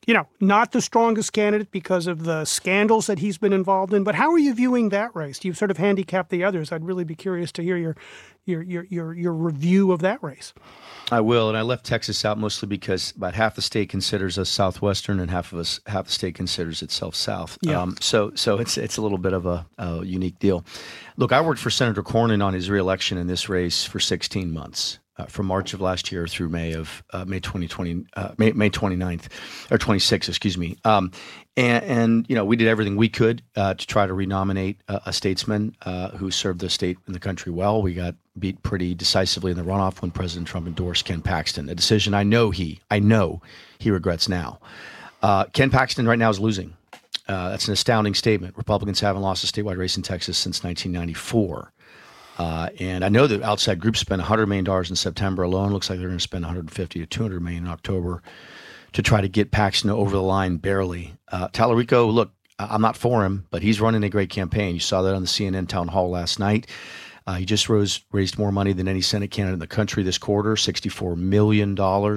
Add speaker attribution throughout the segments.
Speaker 1: not the strongest candidate because of the scandals that he's been involved in. But how are you viewing that race? You've sort of handicapped the others. I'd really be curious to hear your review of that race.
Speaker 2: I will, and I left Texas out mostly because about half the state considers us southwestern, and half the state considers itself south.
Speaker 1: Yeah.
Speaker 2: So it's a little bit of a unique deal. Look, I worked for Senator Cornyn on his reelection in this race for 16 months. From March of last year through May 29th or 26th, excuse me. And we did everything we could to try to renominate a statesman who served the state and the country well. We got beat pretty decisively in the runoff when President Trump endorsed Ken Paxton, a decision I know he regrets now. Ken Paxton right now is losing. That's an astounding statement. Republicans haven't lost a statewide race in Texas since 1994. And I know that outside groups spent $100 million in September alone. Looks like they're going to spend $150 to $200 million in October to try to get Paxton over the line barely. Tallarico, look, I'm not for him, but he's running a great campaign. You saw that on the CNN town hall last night. He just raised more money than any Senate candidate in the country this quarter, $64 million.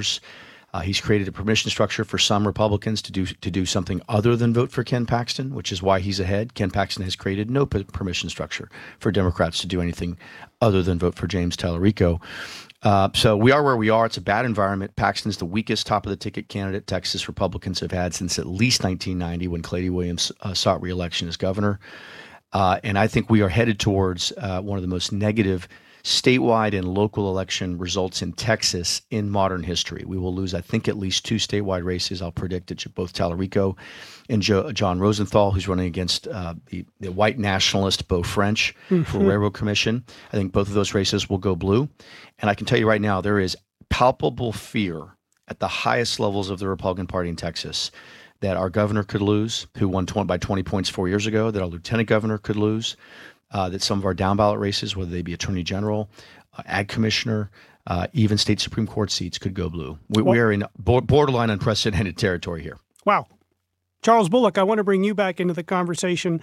Speaker 2: He's created a permission structure for some Republicans to do something other than vote for Ken Paxton, which is why he's ahead. Ken Paxton has created no permission structure for Democrats to do anything other than vote for James Tallarico. So we are where we are. It's a bad environment. Paxton's the weakest top-of-the-ticket candidate Texas Republicans have had since at least 1990 when Clady Williams sought re-election as governor. And I think we are headed towards one of the most negative statewide and local election results in Texas in modern history. We will lose, I think, at least 2 statewide races. I'll predict it, both Tallarico and John Rosenthal, who's running against the white nationalist Beau French for Railroad Commission. I think both of those races will go blue. And I can tell you right now, there is palpable fear at the highest levels of the Republican Party in Texas that our governor could lose, who won by 20 points 4 years ago, that our lieutenant governor could lose, that some of our down ballot races, whether they be attorney general, ag commissioner, even state Supreme Court seats, could go blue. We are in borderline unprecedented territory here.
Speaker 1: Wow. Charles Bullock, I want to bring you back into the conversation.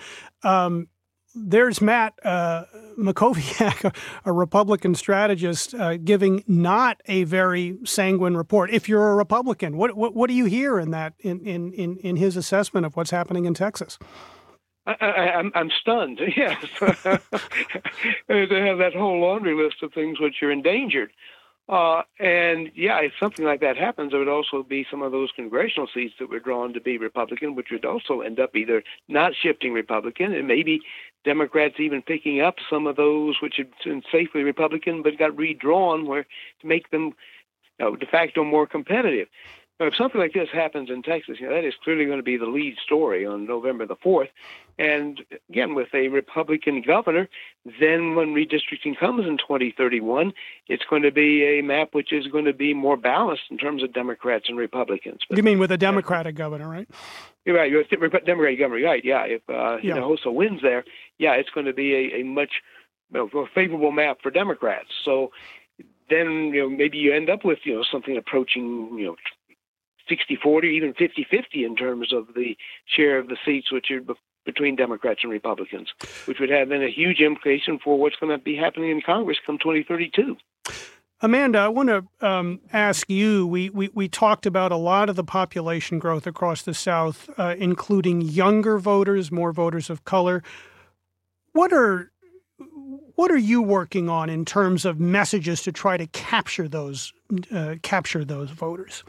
Speaker 1: There's Matt Mackowiak, a Republican strategist, giving not a very sanguine report. If you're a Republican, what do you hear in that in his assessment of what's happening in Texas?
Speaker 3: I'm stunned, yes. To have that whole laundry list of things which are endangered. And yeah, if something like that happens, there would also be some of those congressional seats that were drawn to be Republican, which would also end up either not shifting Republican, and maybe Democrats even picking up some of those which had been safely Republican but got redrawn to make them de facto more competitive. If something like this happens in Texas, that is clearly going to be the lead story on November the 4th. And again, with a Republican governor, then when redistricting comes in 2031, it's going to be a map which is going to be more balanced in terms of Democrats and Republicans.
Speaker 1: But, you mean with a Democratic governor, right?
Speaker 3: You're right. You're a Democratic governor, right? Yeah. If Hinojosa wins there, it's going to be a much more favorable map for Democrats. So then, maybe you end up with, something approaching, 60-40, even 50-50 in terms of the share of the seats which are between Democrats and Republicans, which would have then a huge implication for what's going to be happening in Congress come 2032.
Speaker 1: Amanda, I want to ask you, we talked about a lot of the population growth across the South, including younger voters, more voters of color. What are you working on in terms of messages to try to capture those voters?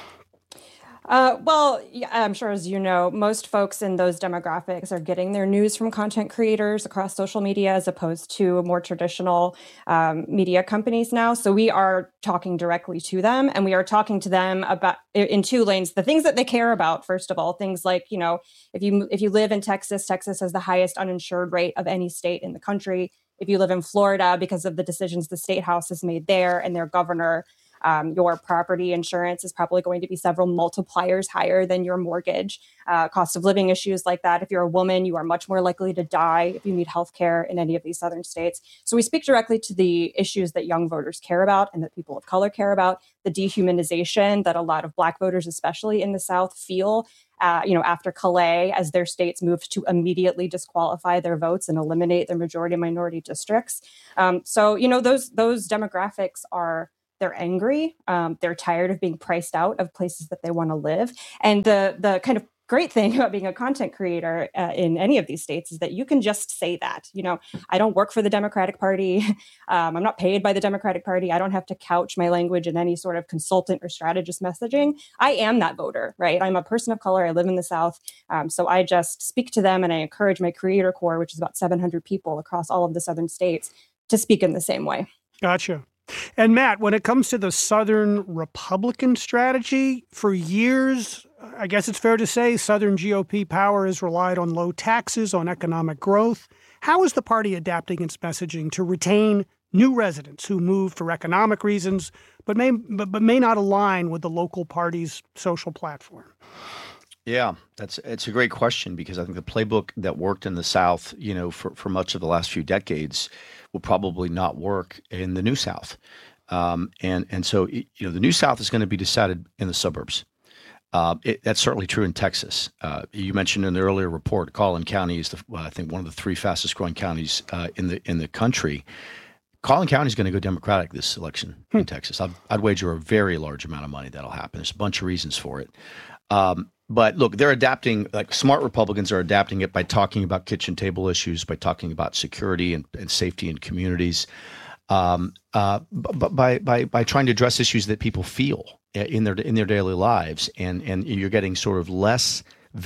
Speaker 4: Well, I'm sure, as you know, most folks in those demographics are getting their news from content creators across social media as opposed to more traditional media companies now. So we are talking directly to them, and we are talking to them about in 2 lanes, the things that they care about. First of all, things like, if you live in Texas, Texas has the highest uninsured rate of any state in the country. If you live in Florida, because of the decisions the state house has made there and their governor, your property insurance is probably going to be several multipliers higher than your mortgage. Cost of living issues like that. If you're a woman, you are much more likely to die if you need health care in any of these southern states. So we speak directly to the issues that young voters care about and that people of color care about, the dehumanization that a lot of Black voters, especially in the South, feel after Calais, as their states moved to immediately disqualify their votes and eliminate their majority minority districts. So those demographics are They're angry. They're tired of being priced out of places that they want to live. And the kind of great thing about being a content creator in any of these states is that you can just say that. I don't work for the Democratic Party. I'm not paid by the Democratic Party. I don't have to couch my language in any sort of consultant or strategist messaging. I am that voter, right? I'm a person of color. I live in the South. So I just speak to them, and I encourage my creator core, which is about 700 people across all of the southern states, to speak in the same way.
Speaker 1: Gotcha. And Matt, when it comes to the Southern Republican strategy, for years, I guess it's fair to say Southern GOP power has relied on low taxes, on economic growth. How is the party adapting its messaging to retain new residents who move for economic reasons, but may not align with the local party's social platform?
Speaker 2: Yeah, it's a great question, because I think the playbook that worked in the South, for much of the last few decades, will probably not work in the New South. And so, the New South is going to be decided in the suburbs. That's certainly true in Texas. You mentioned in the earlier report, Collin County is I think one of the three fastest growing counties in the country. Collin County is going to go Democratic this election in Texas. I'd wager a very large amount of money that'll happen. There's a bunch of reasons for it. But look, they're adapting, like smart Republicans are adapting it by talking about kitchen table issues, by talking about security and safety in communities, but by trying to address issues that people feel in their daily lives, and you're getting sort of less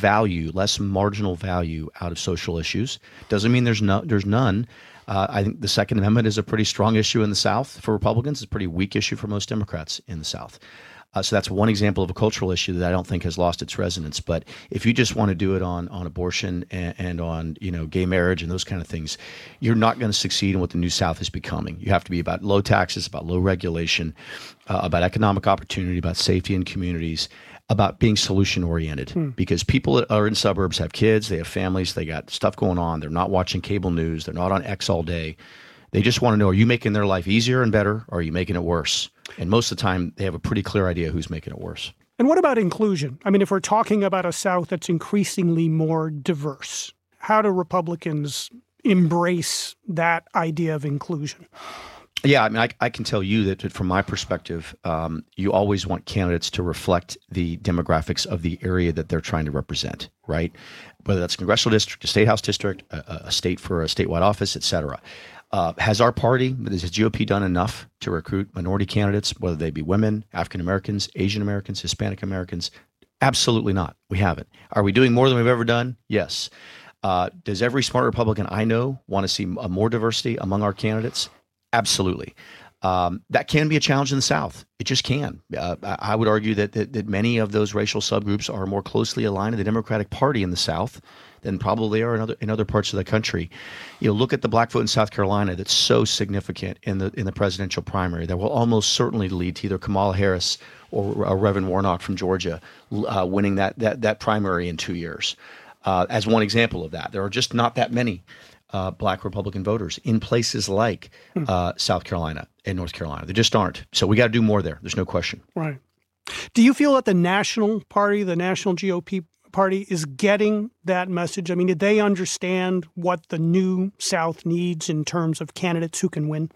Speaker 2: marginal value out of social issues. Doesn't mean there's none. I think the Second Amendment is a pretty strong issue in the South for Republicans. It's a pretty weak issue for most Democrats in the South. So that's one example of a cultural issue that I don't think has lost its resonance. But if you just want to do it on abortion and on gay marriage and those kind of things, you're not going to succeed in what the New South is becoming. You have to be about low taxes, about low regulation, about economic opportunity, about safety in communities, about being solution oriented. Because people that are in suburbs have kids, they have families, they got stuff going on. They're not watching cable news. They're not on X all day. They just want to know, are you making their life easier and better, or are you making it worse? And most of the time, they have a pretty clear idea who's making it worse.
Speaker 1: And what about inclusion? I mean, if we're talking about a South that's increasingly more diverse, how do Republicans embrace that idea of inclusion?
Speaker 2: Yeah, I mean, I can tell you that from my perspective, you always want candidates to reflect the demographics of the area that they're trying to represent, right? Whether that's a congressional district, a state house district, a state for a statewide office, et cetera. Has our party, has the GOP done enough to recruit minority candidates, whether they be women, African Americans, Asian Americans, Hispanic Americans? Absolutely not. We haven't. Are we doing more than we've ever done? Yes. Does every smart Republican I know want to see more diversity among our candidates? Absolutely. That can be a challenge in the South. It just can. I would argue that many of those racial subgroups are more closely aligned to the Democratic Party in the South than probably are in other parts of the country. Look at the black vote in South Carolina that's so significant in the presidential primary that will almost certainly lead to either Kamala Harris or Reverend Warnock from Georgia winning that primary in 2 years. As one example of that, there are just not that many black Republican voters in places like South Carolina and North Carolina. There just aren't. So we got to do more there. There's no question.
Speaker 1: Right. Do you feel that the national party, the national GOP party, is getting that message? I mean, did they understand what the New South needs in terms of candidates who can win?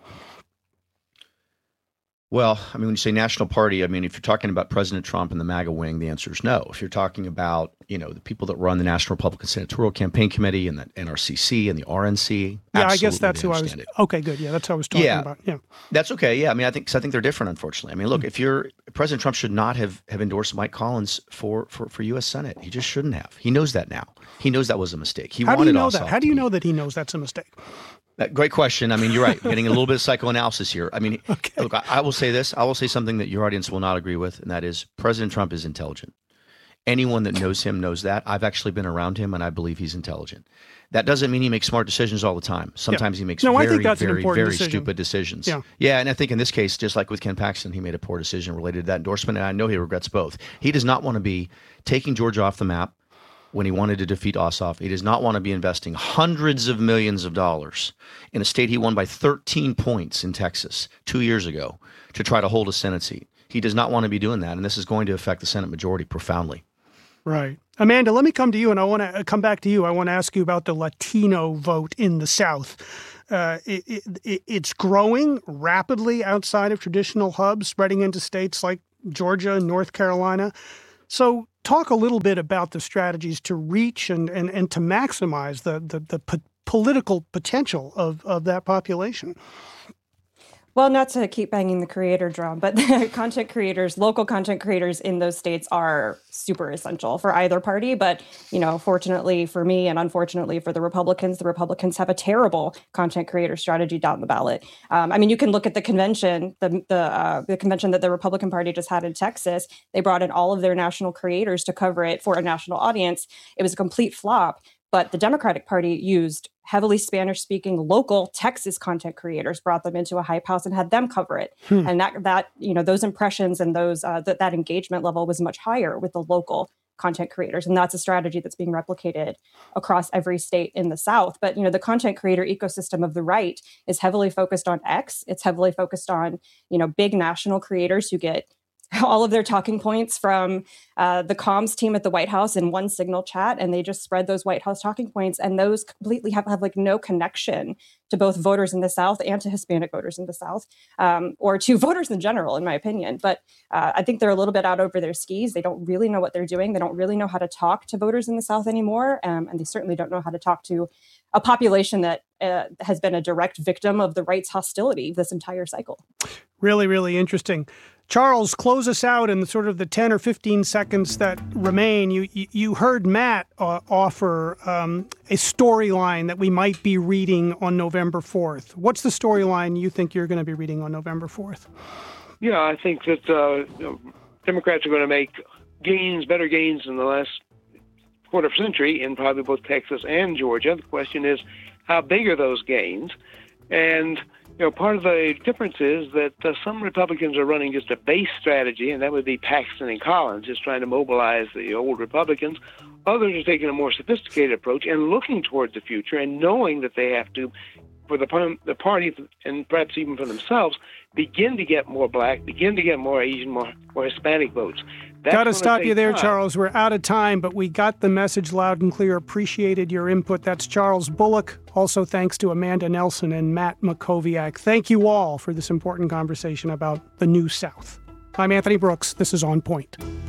Speaker 2: Well, I mean, when you say national party, I mean, if you're talking about President Trump and the MAGA wing, the answer is no. If you're talking about, the people that run the National Republican Senatorial Campaign Committee and the NRCC and the RNC,
Speaker 1: yeah, I guess that's who I was. Okay, good. Yeah, that's what I was talking about. Yeah,
Speaker 2: that's okay. Yeah, I mean, I think they're different, unfortunately. I mean, look, if President Trump should not have endorsed Mike Collins for U.S. Senate. He just shouldn't have. He knows that now. He knows that was a mistake.
Speaker 1: How do you know that? How do you know that he knows that's a mistake?
Speaker 2: Great question. I mean, you're right. Getting a little bit of psychoanalysis here. I mean, okay. Look, I will say this. I will say something that your audience will not agree with, and that is President Trump is intelligent. Anyone that knows him knows that. I've actually been around him, and I believe he's intelligent. That doesn't mean he makes smart decisions all the time. Sometimes he makes very stupid decisions. Yeah, and I think in this case, just like with Ken Paxton, he made a poor decision related to that endorsement, and I know he regrets both. He does not want to be taking Georgia off the map when he wanted to defeat Ossoff. He does not want to be investing hundreds of millions of dollars in a state he won by 13 points in Texas 2 years ago to try to hold a Senate seat. He does not want to be doing that, and this is going to affect the Senate majority profoundly.
Speaker 1: Right. Amanda, let me come to you, and I want to come back to you. I want to ask you about the Latino vote in the South. It's growing rapidly outside of traditional hubs, spreading into states like Georgia and North Carolina. So talk a little bit about the strategies to reach and to maximize the political potential of that population.
Speaker 4: Well, not to keep banging the creator drum, but the content creators, local content creators in those states are super essential for either party. But, fortunately for me and unfortunately for the Republicans have a terrible content creator strategy down the ballot. You can look at the convention, the convention that the Republican Party just had in Texas. They brought in all of their national creators to cover it for a national audience. It was a complete flop. But the Democratic Party used heavily Spanish-speaking local Texas content creators, brought them into a hype house and had them cover it. And that those impressions and those that engagement level was much higher with the local content creators. And that's a strategy that's being replicated across every state in the South. But, the content creator ecosystem of the right is heavily focused on X. It's heavily focused on, big national creators who get all of their talking points from the comms team at the White House in one Signal chat, and they just spread those White House talking points, and those completely have like no connection to both voters in the South and to Hispanic voters in the South, or to voters in general, in my opinion. But I think they're a little bit out over their skis. They don't really know what they're doing. They don't really know how to talk to voters in the South anymore, and they certainly don't know how to talk to a population that has been a direct victim of the right's hostility this entire cycle.
Speaker 1: Really, really interesting. Charles, close us out in sort of the 10 or 15 seconds that remain. You heard Matt offer a storyline that we might be reading on November 4th. What's the storyline you think you're going to be reading on November 4th?
Speaker 3: Yeah, I think that Democrats are going to make better gains in the last quarter century in probably both Texas and Georgia. The question is, how big are those gains? And part of the difference is that some Republicans are running just a base strategy, and that would be Paxton and Collins, just trying to mobilize the old Republicans. Others are taking a more sophisticated approach and looking towards the future and knowing that they have to, for the party and perhaps even for themselves, begin to get more black, begin to get more Asian, more Hispanic votes.
Speaker 1: Got to stop you there, Charles. We're out of time, but we got the message loud and clear. Appreciated your input. That's Charles Bullock. Also, thanks to Amanda Nelson and Matt Mackowiak. Thank you all for this important conversation about the New South. I'm Anthony Brooks. This is On Point.